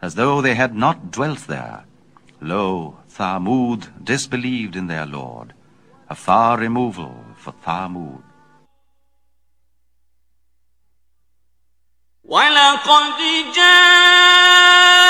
as though they had not dwelt there. Lo, Thamud disbelieved in their Lord, a far removal for Thamud. وَلَقَدْ جَاءَ